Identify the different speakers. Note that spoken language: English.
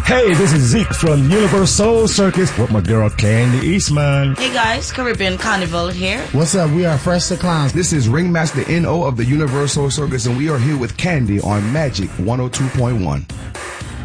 Speaker 1: Hey, this is Zeke from Universal Circus with my girl Candy Eastman.
Speaker 2: Hey guys, Caribbean Carnival here.
Speaker 3: What's up? We are Fresh to Clowns.
Speaker 4: This is Ringmaster N.O. of the Universal Circus, and we are here with Candy on Magic 102.1.